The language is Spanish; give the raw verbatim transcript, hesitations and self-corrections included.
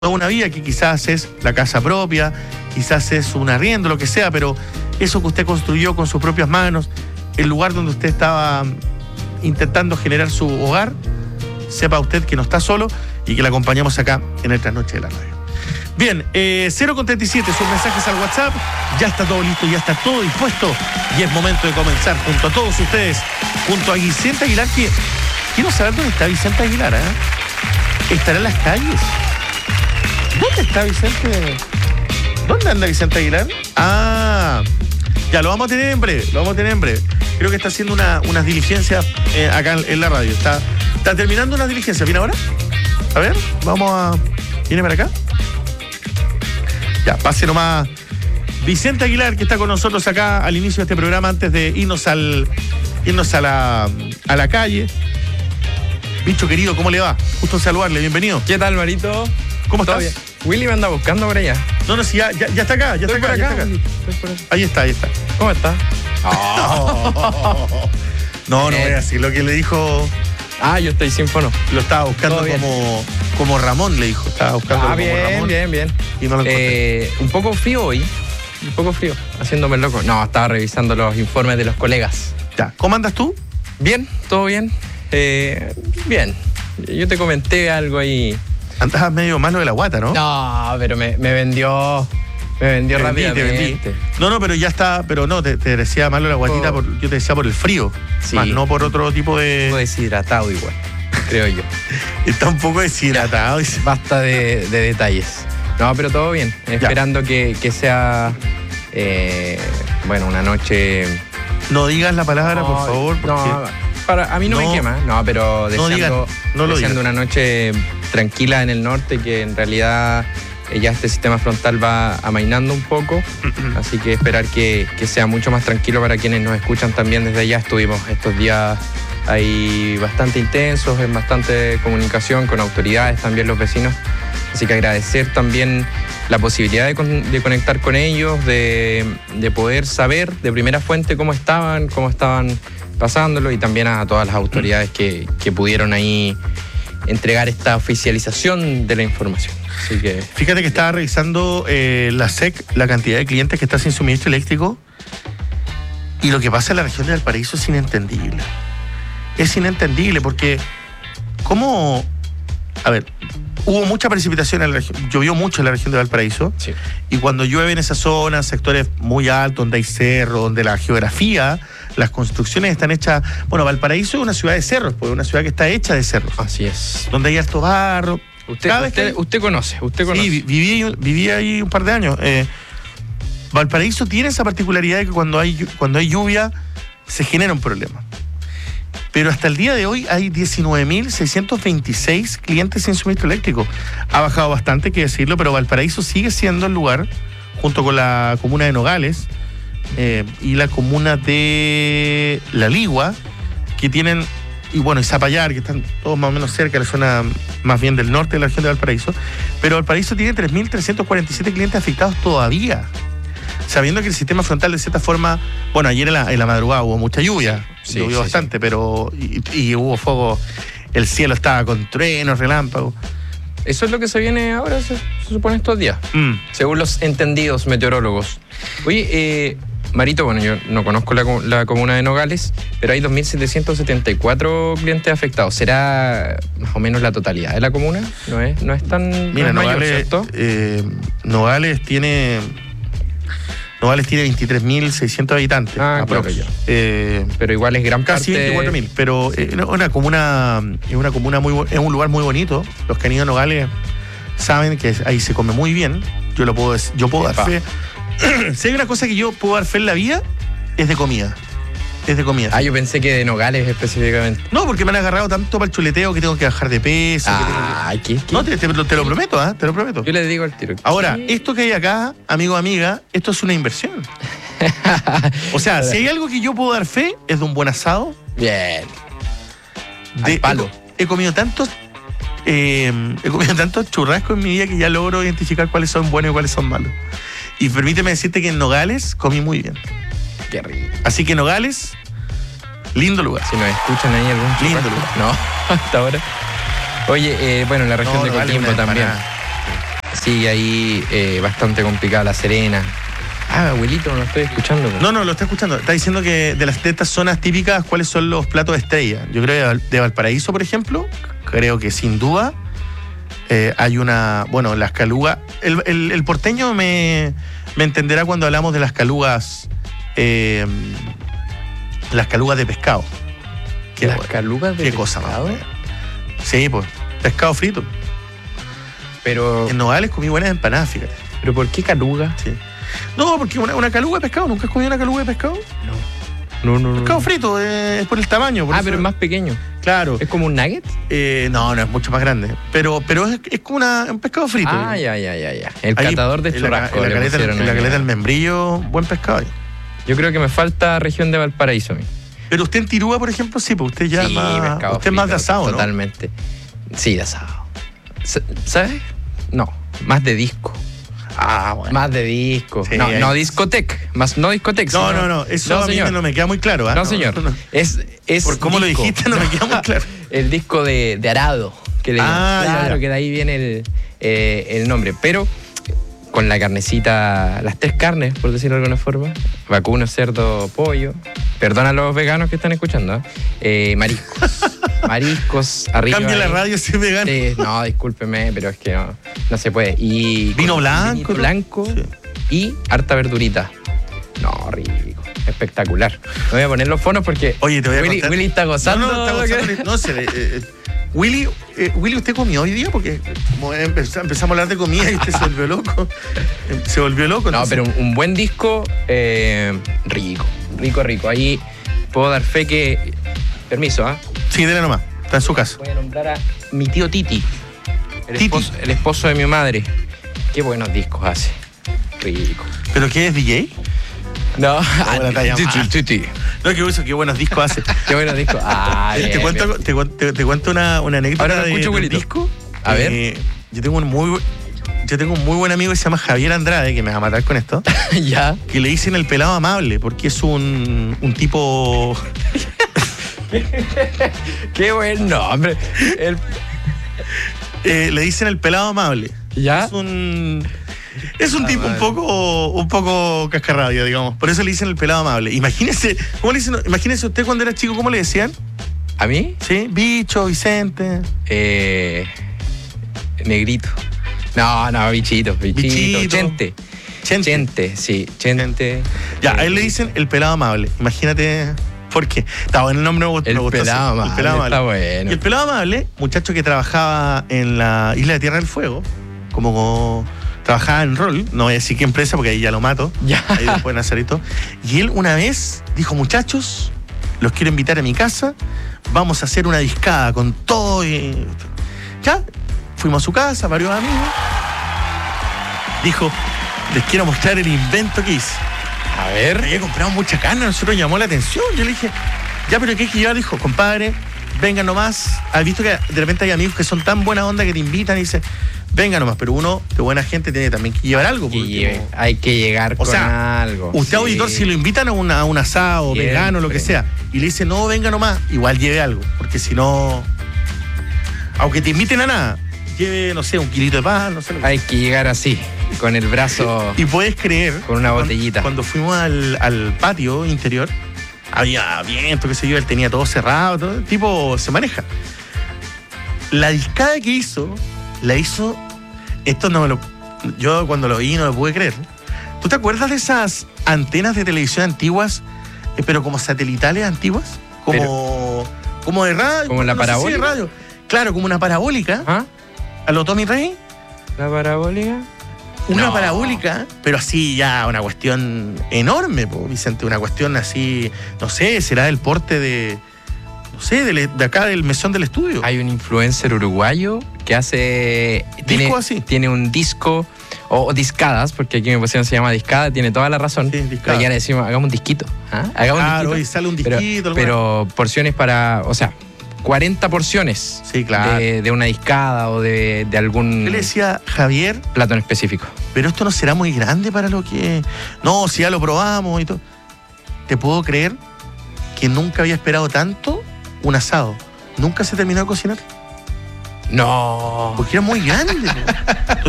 una vida que quizás es la casa propia, quizás es un arriendo, lo que sea, pero eso que usted construyó con sus propias manos, el lugar donde usted estaba intentando generar su hogar, sepa usted que no está solo y que la acompañamos acá en el Trasnoche de la Radio. Bien, eh, cero con treinta y siete, sus mensajes al WhatsApp, ya está todo listo, ya está todo dispuesto y es momento de comenzar junto a todos ustedes, junto a Vicente Aguilar, que quiero saber dónde está Vicente Aguilar, ¿eh? ¿Estará en las calles? ¿Dónde está Vicente? ¿Dónde anda Vicente Aguilar? Ah, ya lo vamos a tener en breve, lo vamos a tener en breve. Creo que está haciendo una, unas diligencias eh, acá en, en la radio. Está, está terminando unas diligencias. ¿Viene ahora? A ver, vamos a... ¿Viene para acá? Ya, pase nomás. Vicente Aguilar, que está con nosotros acá al inicio de este programa, antes de irnos al irnos a la, a la calle. Bicho querido, ¿cómo le va? Justo saludarle, bienvenido. ¿Qué tal, Marito? ¿Cómo estás? Bien. Willy me anda buscando por allá. No, no, sí, ya, ya, ya está acá, ya está acá, ya está acá. Ahí está, ahí está. ¿Cómo está? Oh. No, no voy a decir lo que le dijo. Ah, yo estoy sin fono. Lo estaba buscando como, como Ramón, le dijo. Estaba buscando ah, como bien, Ramón. bien, bien. Y no lo encontré. Eh, un poco frío hoy. Un poco frío. Haciéndome el loco. No, estaba revisando los informes de los colegas. Ya, ¿cómo andas tú? Bien, todo bien. Eh, bien. Yo te comenté algo ahí. Andabas medio malo de la guata, ¿no? No, pero me, me vendió. Me vendió te vendí, rápidamente. te vendí. No, no, pero ya está. Pero no, te, te decía malo la guatita. Por, yo te decía por el frío. Sí. Más no por otro tipo de. Un poco deshidratado igual, creo yo. Está un poco deshidratado. Dice. Basta de, de detalles. No, pero todo bien. Esperando que, que sea, eh, bueno, una noche... No digas la palabra, no, por favor. Porque... No, para, a mí no, no me quema. No, pero deseando, no digan, no lo deseando digan. una noche tranquila en el norte, que en realidad ya este sistema frontal va amainando un poco. Así que esperar que, que sea mucho más tranquilo para quienes nos escuchan también desde allá. Estuvimos estos días ahí bastante intensos, en bastante comunicación con autoridades, también los vecinos. Así que agradecer también la posibilidad de, con, de conectar con ellos, de, de poder saber de primera fuente cómo estaban, cómo estaban pasándolo, y también a todas las autoridades que, que pudieron ahí entregar esta oficialización de la información. Así que... Fíjate que estaba revisando eh, la S E C, la cantidad de clientes que está sin suministro eléctrico, y lo que pasa en la región de Valparaíso es inentendible. Es inentendible porque ¿cómo? A ver, hubo mucha precipitación en la región, llovió mucho en la región de Valparaíso, sí. Y cuando llueve en esa zona, sectores muy altos, donde hay cerros, donde la geografía, las construcciones están hechas... Bueno, Valparaíso es una ciudad de cerros, pues una ciudad que está hecha de cerros. Así es. Donde hay harto barro. Usted, usted, que... usted conoce, usted conoce. Sí, viví, viví ahí un par de años. Eh, Valparaíso tiene esa particularidad de que cuando hay, cuando hay lluvia se genera un problema. Pero hasta el día de hoy hay diecinueve mil seiscientos veintiséis clientes sin suministro eléctrico. Ha bajado bastante, hay que decirlo, pero Valparaíso sigue siendo el lugar, junto con la comuna de Nogales eh, y la comuna de La Ligua, que tienen, y bueno, y Zapallar, que están todos más o menos cerca, la zona más bien del norte de la región de Valparaíso. Pero Valparaíso tiene tres mil trescientos cuarenta y siete clientes afectados todavía, sabiendo que el sistema frontal de cierta forma, bueno, ayer en la, en la madrugada hubo mucha lluvia, sí, llovió sí, bastante, sí. pero y, y hubo fuego, el cielo estaba con truenos, relámpagos. Eso es lo que se viene ahora, se, se supone estos días, mm. según los entendidos meteorólogos. Oye, eh, Marito, bueno, yo no conozco la, la comuna de Nogales, pero hay dos mil setecientos setenta y cuatro clientes afectados. ¿Será más o menos la totalidad de la comuna? ¿No es, no es tan Mira, no es Nogales, mayor, ¿cierto? Eh, Nogales tiene... Nogales tiene veintitrés mil seiscientos habitantes. Ah, claro, ya. Eh, pero igual es gran casi parte... veinticuatro mil, pero es una comuna, es una comuna muy, es un lugar muy bonito. Los que han ido a Nogales saben que ahí se come muy bien. Yo lo puedo, yo puedo dar fe. Si hay una cosa que yo puedo dar fe en la vida, es de comida. Es de comida. Ah, yo pensé que de Nogales específicamente. No, porque me han agarrado tanto para el chuleteo que tengo que bajar de peso. Ah, que tengo que... ¿qué, qué? No, te, te, te lo prometo, ¿eh? Te lo prometo. Yo le digo al tiro. Ahora, ¿qué? Esto que hay acá, amigo o amiga, esto es una inversión. O sea, si hay algo que yo puedo dar fe, es de un buen asado. Bien. De, al palo. He, he comido tantos... Eh, he comido tantos churrascos en mi vida que ya logro identificar cuáles son buenos y cuáles son malos. Y permíteme decirte que en Nogales comí muy bien. Qué rico. Así que Nogales, lindo lugar. Si nos escuchan ahí algún lindo lugar. No, hasta ahora. Oye, eh, bueno, en la región no, de Coquimbo también. sigue ahí eh, bastante complicada La Serena. Ah, abuelito, no lo estoy escuchando. No, no, lo está escuchando. Está diciendo que de las de estas zonas típicas, ¿cuáles son los platos estrella? Yo creo que de Val- de Valparaíso, por ejemplo, creo que sin duda eh, hay una... Bueno, las calugas... El, el- el porteño me, me entenderá cuando hablamos de las calugas... eh, las calugas de pescado. Qué, ¿Las bueno, calugas de qué cosa más pescado? buena. Sí, pues, pescado frito. Pero, En Nogales comí buenas empanadas, fíjate. ¿pero por qué caluga? Sí. No, porque una, una caluga de pescado, ¿nunca has comido una caluga de pescado? No, no, no. Pescado frito, eh, es por el tamaño. Por Ah, eso- pero es más pequeño. Claro. ¿Es como un nugget? Eh, no, no, es mucho más grande. Pero, pero es, es como una, un pescado frito. Ah, ya, ya, ya, ya. El Ahí, catador de en la- churrasco. En la, le caleta, pusieron en la ahí. caleta del membrillo, buen pescado ahí. Yo creo que me falta región de Valparaíso a mí. Pero usted en Tirúa, por ejemplo, sí, pues usted ya Sí, más, pescado usted es más de frito, asado, ¿no? Totalmente. Sí, de asado. S- ¿Sabes? No, más de disco. Ah, bueno. Más de disco. Sí, no, ahí- no discotec. Más no discotec. No, sino- no, no, eso no, a mí señor. no me queda muy claro. ¿ah? No, señor. no, no. Es, es Por cómo lo disco. dijiste no me queda muy claro. El disco de, de Arado. Que le Ah, llaman. ya, Claro, ya. que de ahí viene el, eh, el nombre. Pero con la carnecita, las tres carnes, por decirlo de alguna forma. Vacuno, cerdo, pollo. Perdona a los veganos que están escuchando. ¿eh? Eh, mariscos. Mariscos arriba. Cambia la ahí. radio si es vegano. Sí, no, discúlpeme, pero es que no, no se puede. Y Vino con blanco, vinito ¿no? blanco Sí. y harta verdurita. No, rico. Espectacular. Me voy a poner los fonos porque Oye, te voy a Willy, contar. Willy está gozando. No, no, está lo que- gozando. No, se le- eh, eh, Willy, eh, Willy, ¿usted comió hoy día? Porque como empezamos, empezamos a hablar de comida y usted se volvió loco. Eh, Se volvió loco. No, entonces- pero un, un buen disco, eh, rico. Rico, rico. Ahí puedo dar fe que... Permiso, ¿ah? Sí, dele nomás. Está en su casa. Voy a nombrar a mi tío Titi. El, Titi. Esposo, el esposo de mi madre. Qué buenos discos hace. Rico. ¿Pero qué es D J? No, la talla Titi, más. Titi. No, que eso, qué buenos discos hace. Qué buenos discos. Ah, te, bien, cuento, bien. te, cuen- te- te cuento una, una anécdota Ahora lo de, escucho, del abuelito. disco. A ver. Eh, yo tengo un muy bu- yo tengo un muy buen amigo que se llama Javier Andrade, que me va a matar con esto, Ya. que le dicen el pelado amable, porque es un, un tipo... Qué buen nombre. El- eh, le dicen el pelado amable. ¿Ya? Es un... Es un Ah, tipo un vale. poco, un poco cascarrabia, digamos. Por eso le dicen el pelado amable. Imagínese, ¿cómo le dicen? Imagínese usted cuando era chico, ¿cómo le decían? ¿A mí? ¿Sí? Bicho, Vicente. Eh, negrito. No, no, bichito, bichito. Bichito. Chente. Chente. Chente, sí, chente. Ya, a Eh, él le dicen el pelado amable. Imagínate por qué. Está bueno el nombre, me gustó. El me gustó, pelado sí. amable, El pelado amable. está bueno. Y el pelado amable, muchacho que trabajaba en la isla de Tierra del Fuego, como, como trabajaba en rol, no voy a decir qué empresa porque ahí ya lo mato. Ya. Ahí después Nazarito. Y él una vez dijo, muchachos, los quiero invitar a mi casa, vamos a hacer una discada con todo y... Ya, fuimos a su casa, varios amigos. Dijo, les quiero mostrar el invento que hice. A ver. Había comprado mucha carne, a nosotros llamó la atención. Yo le dije, ya, pero ¿qué hay que llevar? Dijo, compadre, venga nomás. ¿Has visto que de repente hay amigos que son tan buena onda que te invitan y dicen, venga nomás? Pero uno de buena gente tiene también que llevar algo. por Y último. lleve- hay que llegar O con sea, algo. Usted, Sí. auditor, si lo invitan a, una- a un asado, Siempre. vegano, lo que sea, y le dice, no, venga nomás, igual lleve algo. Porque si no, aunque te inviten a nada, lleve, no sé, un kilito de pan, no sé. Lo que Hay que llegar así, con el brazo. Y puedes creer. Con una cuando- botellita. Cuando fuimos al, al patio interior, había viento, qué sé yo, él tenía todo cerrado, todo, el tipo se maneja. La discada que hizo, la hizo. Esto no me lo. Yo cuando lo vi no lo pude creer. ¿Tú te acuerdas de esas antenas de televisión antiguas, eh, pero como satelitales antiguas? Como. como de radio. ¿Como la no sé si de parabólica? radio. Claro, como una parabólica. ¿Ah? A lo Tommy Rey. ¿La parabólica? Una No. parabólica, pero así ya una cuestión enorme, po, Vicente, una cuestión así, no sé, será del porte de, no sé, de, de acá del mesón del estudio. Hay un influencer uruguayo que hace. Tiene, así. tiene un disco. O, o discadas, porque aquí en mi posición se llama discada, tiene toda la razón. Sí, discada. Pero ya le decimos, hagamos un disquito. ¿ah? Hagamos Claro, un y disquito. sale un Pero- disquito. alguna- Pero porciones para. O sea, cuarenta porciones Sí, claro. de, de una discada o de, de algún Yo le decía, Javier, plato en específico. pero esto no será muy grande para lo que... No, si ya lo probamos y todo. ¿Te puedo creer que nunca había esperado tanto un asado? Nunca se terminó de cocinar. No. Porque era muy grande. po. Entonces